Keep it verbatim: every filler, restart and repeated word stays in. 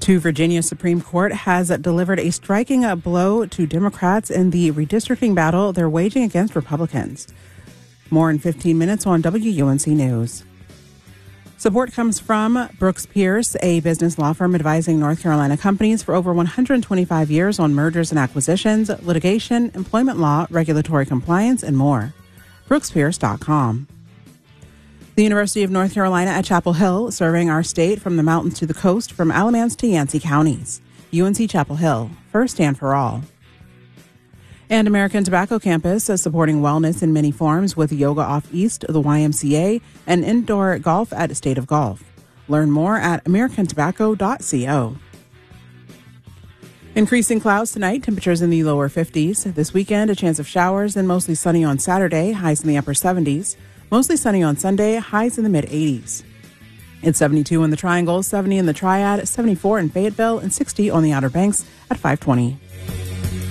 To Virginia Supreme Court has delivered a striking blow to Democrats in the redistricting battle they're waging against Republicans. More in fifteen minutes on W U N C News. Support comes from Brooks Pierce, a business law firm advising North Carolina companies for over one hundred twenty-five years on mergers and acquisitions, litigation, employment law, regulatory compliance, and more. brooks pierce dot com. The University of North Carolina at Chapel Hill, serving our state from the mountains to the coast, from Alamance to Yancey counties. U N C Chapel Hill, first and for all. And American Tobacco Campus is supporting wellness in many forms with Yoga Off East, the Y M C A, and indoor golf at State of Golf. Learn more at american tobacco dot co. Increasing clouds tonight, temperatures in the lower fifties. This weekend, a chance of showers and mostly sunny on Saturday, highs in the upper seventies. Mostly sunny on Sunday, highs in the mid-eighties. It's seventy-two in the Triangle, seventy in the Triad, seventy-four in Fayetteville, and sixty on the Outer Banks at five twenty.